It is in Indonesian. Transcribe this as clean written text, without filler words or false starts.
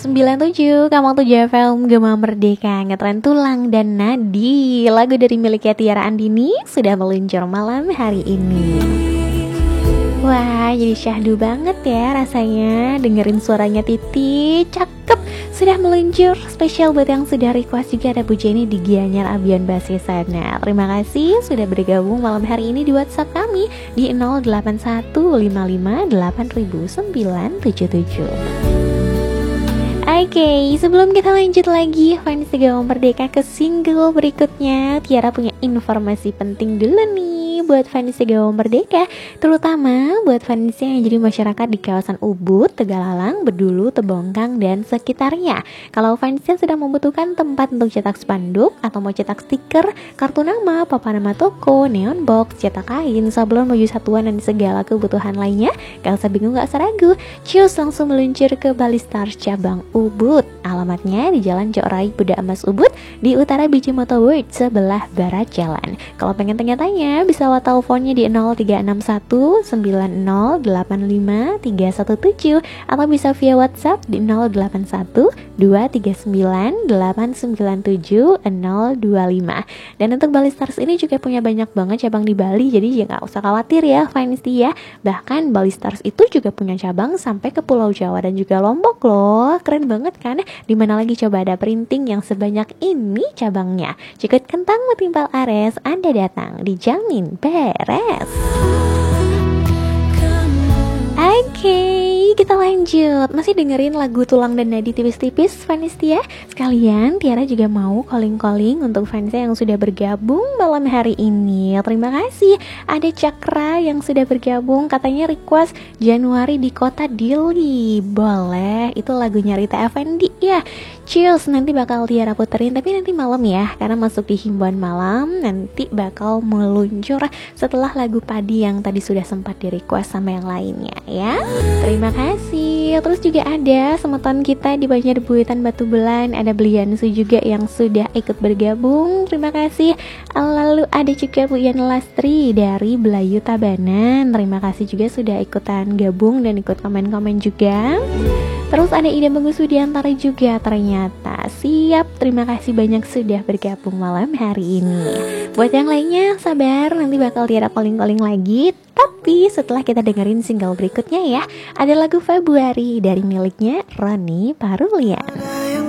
97, Kamal 7 FM, Gema Merdeka, Ngetren Tulang dan Nadi. Lagu dari miliknya Tiara Andini sudah meluncur malam hari ini. Wah, jadi syahdu banget ya rasanya dengerin suaranya Titi, cakep. Sudah meluncur, spesial buat yang sudah request juga ada Bu Jenny di Gianyar Abian Base sana. Terima kasih sudah bergabung malam hari ini di WhatsApp kami di 0815580977. Oke, sebelum kita lanjut lagi fans Gema Merdeka ke single berikutnya, Tiara punya informasi penting dulu nih buat fans Gema Merdeka, terutama buat fans yang jadi masyarakat di kawasan Ubud, Tegalalang, Bedulu, Tebongkang, dan sekitarnya. Kalau fansnya sedang membutuhkan tempat untuk cetak spanduk atau mau cetak stiker, kartu nama, papan nama toko, neon box, cetak kain, sablon, baju satuan, dan segala kebutuhan lainnya, gak usah bingung, gak usah ragu, cus langsung meluncur ke Bali Stars cabang Ubud. Alamatnya di Jalan Jok Rai Budak Emas Ubud di utara Biji Moto World sebelah barat jalan. Kalau pengen tanya-tanya bisa lewat teleponnya di 0361 9085 317 atau bisa via WhatsApp di 081 239 897 025. Dan untuk Bali Stars ini juga punya banyak banget cabang di Bali, jadi ya nggak usah khawatir ya fans ya. Bahkan Bali Stars itu juga punya cabang sampai ke Pulau Jawa dan juga Lombok loh. Keren banget kan? Dimana lagi coba ada printing yang sebanyak ini cabangnya. Cikut kentang metimpal ares, Anda datang dijamin beres. Oke, kita lanjut. Masih dengerin lagu Tulang dan Nadi tipis-tipis fans ya. Sekalian Tiara juga mau calling-calling untuk fans yang sudah bergabung malam hari ini. Terima kasih. Ada Cakra yang sudah bergabung, katanya request Januari di Kota Dili. Boleh, itu lagunya Rita Effendy ya. Chills, nanti bakal Tiara puterin, tapi nanti malam ya, karena masuk di himbauan malam. Nanti bakal meluncur setelah lagu Padi yang tadi sudah sempat di request sama yang lainnya ya. Terima kasih. Terus juga ada semeton kita di Banjar Buitan Batu Belan, ada Beliansu juga yang sudah ikut bergabung. Terima kasih. Lalu ada juga Bu Yan Lastri dari Belayu Tabanan. Terima kasih juga sudah ikutan gabung dan ikut komen-komen juga. Terus ada Ida Bagus Sudiantara juga ternyata. Siap, terima kasih banyak sudah bergabung malam hari ini. Buat yang lainnya sabar, nanti bakal Tiara calling-calling lagi. Tapi setelah kita dengerin single berikutnya ya, ada lagu Februari dari miliknya Roni Parulian.